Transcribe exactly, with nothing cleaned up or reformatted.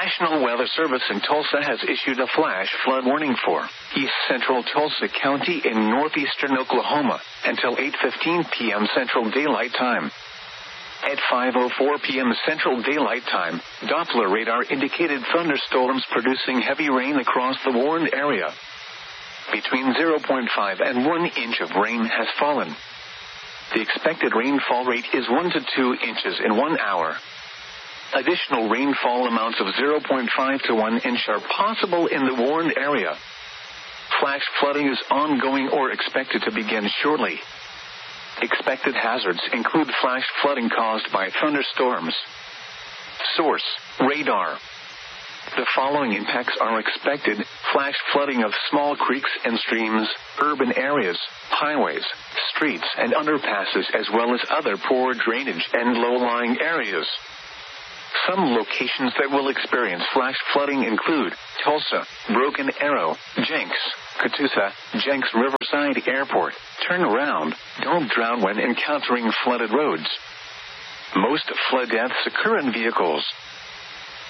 National Weather Service in Tulsa has issued a flash flood warning for east central Tulsa County in northeastern Oklahoma until eight fifteen p.m. Central Daylight Time. At five oh four p.m. Central Daylight Time, Doppler radar indicated thunderstorms producing heavy rain across the warned area. Between zero point five and one inch of rain has fallen. The expected rainfall rate is one to two inches in one hour. Additional rainfall amounts of zero point five to one inch are possible in the warned area. Flash flooding is ongoing or expected to begin shortly. Expected hazards include flash flooding caused by thunderstorms. Source: radar. The following impacts are expected: flash flooding of small creeks and streams, urban areas, highways, streets and underpasses, as well as other poor drainage and low-lying areas. Some locations that will experience flash flooding include Tulsa, Broken Arrow, Jenks, Catoosa, Jenks Riverside Airport. Turn around. Don't drown when encountering flooded roads. Most flood deaths occur in vehicles.